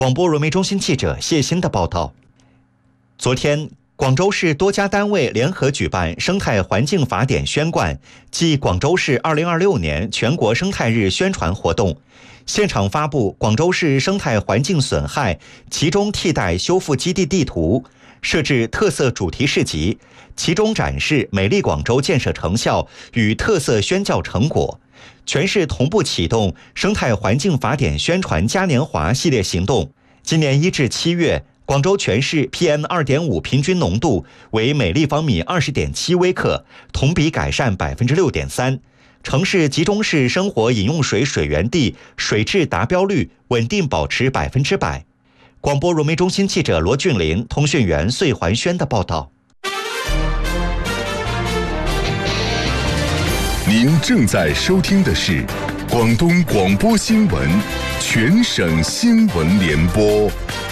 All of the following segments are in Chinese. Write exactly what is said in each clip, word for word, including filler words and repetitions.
广播传媒中心记者谢鑫的报道。昨天，广州市多家单位联合举办生态环境法典宣贯暨广州市二零二六年全国生态日宣传活动，现场发布广州市生态环境损害集中替代修复基地地图，设置特色主题市集，其中展示美丽广州建设成效与特色宣教成果。全市同步启动生态环境法典宣传嘉年华系列行动。今年一至七月，广州全市 P M 二点五 平均浓度为每立方米 二十点七 微克，同比改善 百分之六点三。城市集中式生活饮用水水源地水质达标率稳定保持百分之百。广播传媒中心记者罗俊林、通讯员穗环轩的报道。 您正在收听的是广东广播新闻全省新闻联播。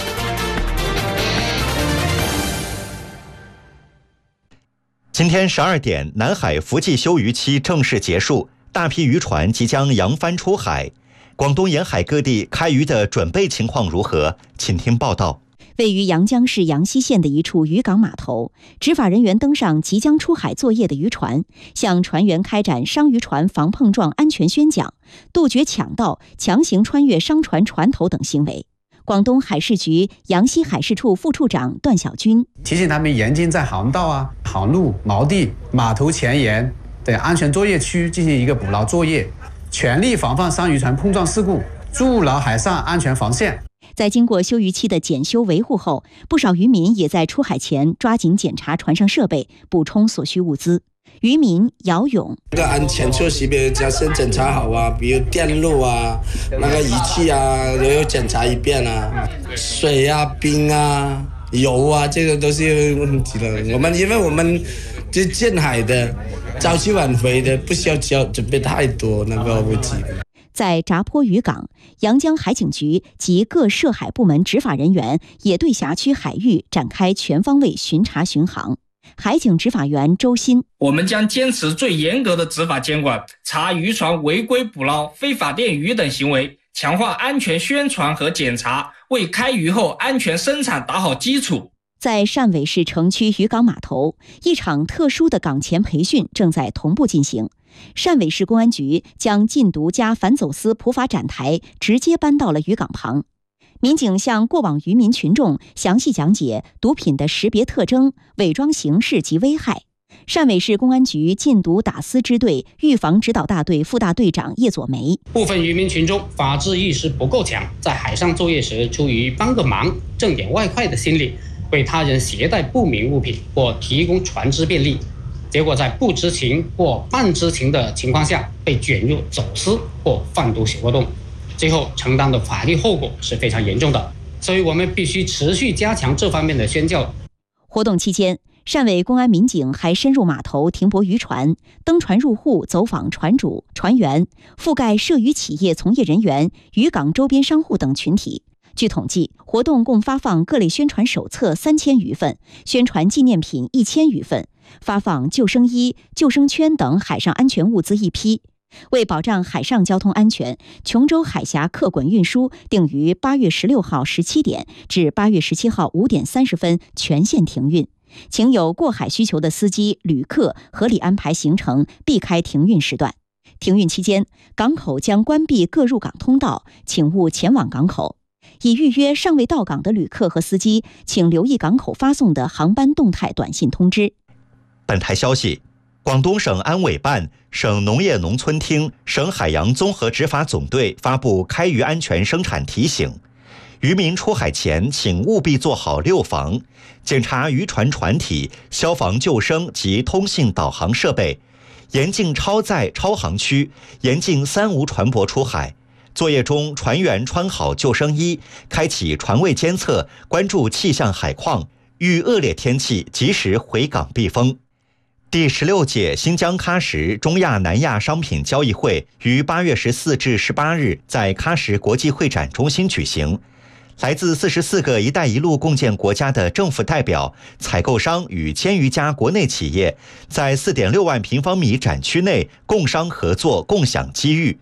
今天十二点，南海伏季休渔期正式结束，大批渔船即将扬帆出海。广东沿海各地开渔的准备情况如何？请听报道。 位于阳江市阳西县的一处渔港码头，执法人员登上即将出海作业的渔船，向船员开展商渔船防碰撞安全宣讲，杜绝抢道、强行穿越商船船头等行为。广东海事局阳西海事处副处长段小军提醒他们严禁在航道啊、航路、锚地、码头前沿等安全作业区进行一个捕捞作业，全力防范商渔船碰撞事故，筑牢海上安全防线。 在经过休渔期的检修维护后，不少渔民也在出海前抓紧检查船上设备，补充所需物资。渔民姚勇： 那个安全措施，比如要先检查好啊，比如电路啊、那个仪器啊，都要检查一遍啊，水啊、冰啊、油啊，这个都是有问题的。我们因为我们就近海的，早去晚回的，不需要准备太多那个物资。 在闸坡渔港，阳江海警局及各涉海部门执法人员也对辖区海域展开全方位巡查巡航。海警执法员周鑫： 我们将坚持最严格的执法监管，查渔船违规捕捞、非法电鱼等行为，强化安全宣传和检查，为开渔后安全生产打好基础。 在汕尾市城区渔港码头，一场特殊的港前培训正在同步进行。汕尾市公安局将禁毒加反走私普法展台直接搬到了渔港旁，民警向过往渔民群众详细讲解毒品的识别特征、伪装形式及危害。汕尾市公安局禁毒打私支队预防指导大队副大队长叶佐梅： 部分渔民群众法治意识不够强，在海上作业时出于帮个忙、挣点外快的心理，为他人携带不明物品或提供船只便利，结果在不知情或半知情的情况下被卷入走私或贩毒活动，最后承担的法律后果是非常严重的。所以我们必须持续加强这方面的宣教。 活动期间，汕尾公安民警还深入码头停泊渔船，登船入户走访船主、船员，覆盖涉渔企业从业人员、渔港周边商户等群体。据统计，活动共发放各类宣传手册三千余份，宣传纪念品一千余份，发放救生衣、救生圈等海上安全物资一批。为保障海上交通安全，琼州海峡客滚运输定于八月十六号十七点至八月十七号五点三十分全线停运，请有过海需求的司机、旅客合理安排行程，避开停运时段。停运期间，港口将关闭各入港通道，请勿前往港口。已预约尚未到港的旅客和司机，请留意港口发送的航班动态短信通知。 本台消息，广东省安委办、省农业农村厅、省海洋综合执法总队发布开渔安全生产提醒，渔民出海前请务必做好六防，检查渔船船体、消防救生及通信导航设备，严禁超载超航区，严禁三无船舶出海。作业中，船员穿好救生衣，开启船位监测，关注气象海况，遇恶劣天气及时回港避风。第十六届新疆喀什中亚南亚商品交易会于八月十四至十八日在喀什国际会展中心举行。来自四十四个“一带一路”共建国家的政府代表、采购商与千余家国内企业，在 四点六万平方米展区内共商合作，共享机遇。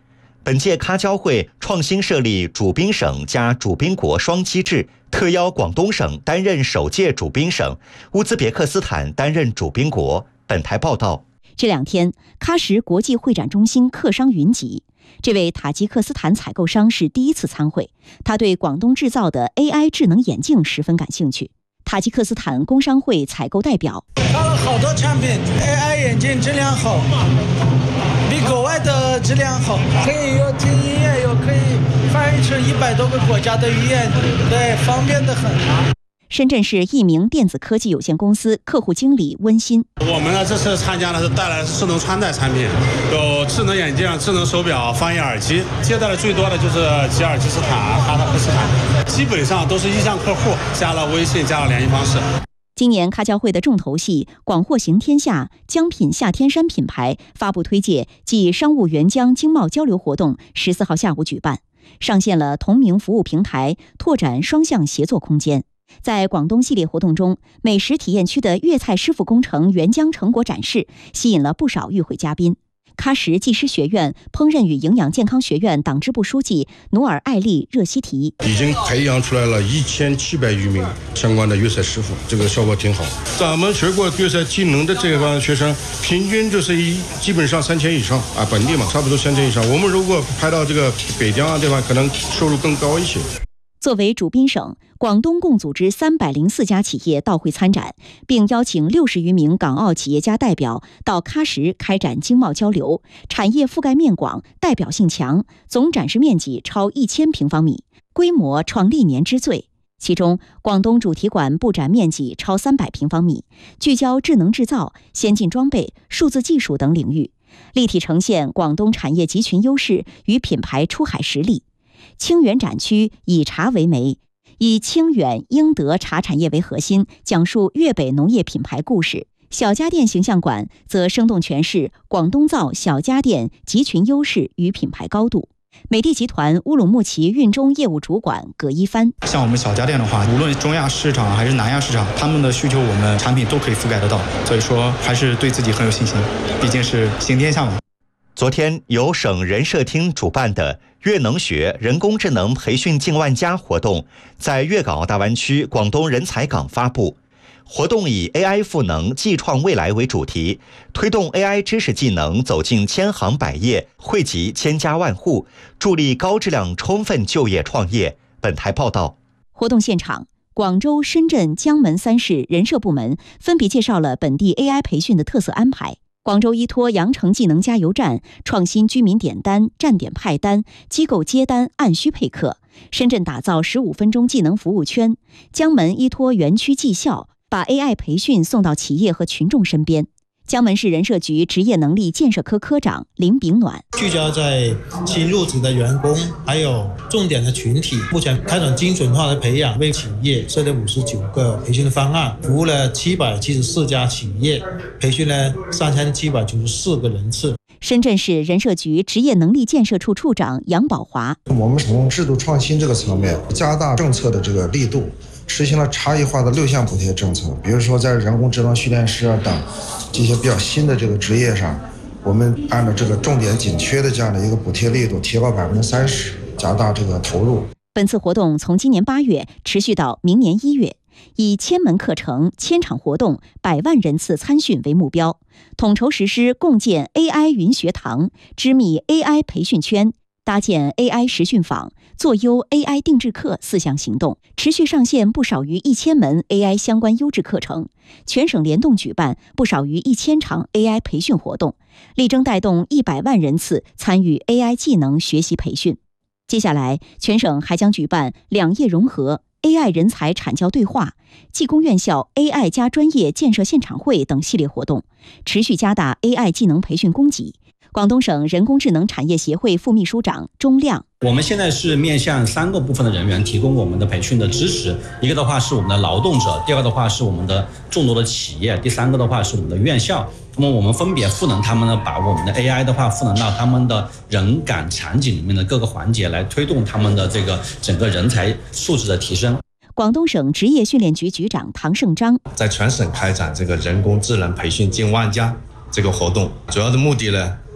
本届咖交会创新设立主宾省加主宾国双机制，特邀广东省担任首届主宾省，乌兹别克斯坦担任主宾国。本台报道。 这两天，喀什国际会展中心客商云集。这位塔吉克斯坦采购商是第一次参会，他对广东制造的 A I 智能眼镜十分感兴趣。塔吉克斯坦工商会采购代表： 看了好多产品 ，A I 眼镜质量好，比国外的质量好，可以又听音乐，又可以翻译成一百多个国家的语言，对，方便得很。 深圳市一名电子科技有限公司客户经理温馨： 我们呢这次参加的是带来智能穿戴产品，有智能眼镜、智能手表、翻译耳机，接待的最多的就是吉尔吉斯坦、哈萨克斯坦，基本上都是意向客户，加了微信，加了联系方式。 今年咖交会的重头戏“广货行天下”江品夏天山品牌发布推介暨商务援疆经贸交流活动，十四号下午举办，上线了同名服务平台，拓展双向协作空间。在广东系列活动中，美食体验区的粤菜师傅工程援疆成果展示，吸引了不少与会嘉宾。喀什技师学院烹饪与营养健康学院党支部书记努尔艾利热西提： 已经培养出来了一千七百余名相关的粤菜师傅，这个效果挺好。咱们学过粤菜技能的这帮学生，平均就是一基本上三千以上啊，本地嘛，差不多三千以上。我们如果派到这个北疆啊地方，可能收入更高一些。 作为主宾省，广东共组织三百零四家企业到会参展，并邀请六十余名港澳企业家代表到喀什开展经贸交流，产业覆盖面广，代表性强，总展示面积超一千平方米，规模创历年之最。其中，广东主题馆布展面积超三百平方米，聚焦智能制造、先进装备、数字技术等领域，立体呈现广东产业集群优势与品牌出海实力。清远展区以茶为媒，以清远英德茶产业为核心，讲述粤北农业品牌故事。小家电形象馆则生动诠释广东造小家电集群优势与品牌高度。美的集团乌鲁木齐运中业务主管葛一帆： 像我们小家电的话，无论中亚市场还是南亚市场，他们的需求我们产品都可以覆盖得到，所以说还是对自己很有信心，毕竟是行天下嘛。 昨天，由省人社厅主办的粤能学人工智能培训近万家活动，在粤港澳大湾区广东人才港发布。活动以 A I 赋能技创未来为主题，推动 A I 知识技能走进千行百业，惠及千家万户，助力高质量充分就业创业。本台报道。 活动现场，广州、深圳、江门三市人社部门分别介绍了本地 A I 培训的特色安排。广州依托羊城技能加油站创新居民点单、站点派单、机构接单按需配客；深圳打造十五分钟技能服务圈；江门依托园区技校，把 A I 培训送到企业和群众身边。江门市人社局职业能力建设科科长林炳暖： 聚焦在新入职的员工，还有重点的群体，目前开展精准化的培养，为企业设立五十九个培训的方案，服务了七百七十四家企业，培训了三千七百九十四个人次。 深圳市人社局职业能力建设处处长杨宝华： 我们从制度创新这个层面，加大政策的这个力度，实行了差异化的六项补贴政策，比如说在人工智能训练师啊等这些比较新的这个职业上，我们按照这个重点紧缺的这样的一个补贴力度提高百分之三十，加大这个投入。 本次活动从今年八月持续到明年一月，以千门课程、千场活动、百万人次参训为目标，统筹实施共建 A I 云学堂、织密 A I 培训圈、搭建 A I 实训坊、做优 A I 定制课四项行动，持续上线不少于一千门 A I 相关优质课程，全省联动举办不少于一千场 A I 培训活动，力争带动一百万人次参与 A I 技能学习培训。接下来，全省还将举办两业融合、A I 人才产教对话、技工院校 A I 加专业建设现场会等系列活动，持续加大 A I 技能培训供给。广东省人工智能产业协会副秘书长钟亮： 我们现在是面向三个部分的人员提供我们的培训的支持，一个的话是我们的劳动者，第二个的话是我们的众多的企业，第三个的话是我们的院校。那么我们分别赋能他们呢，把我们的 A I 的话赋能到他们的人感场景里面的各个环节，来推动他们的这个整个人才素质的提升。 广东省职业训练局局长唐胜章： 在全省开展这个人工智能培训近万家这个活动，主要的目的呢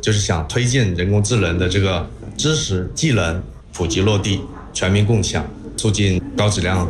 就是想推进人工智能的这个知识技能普及落地，全民共享，促进高质量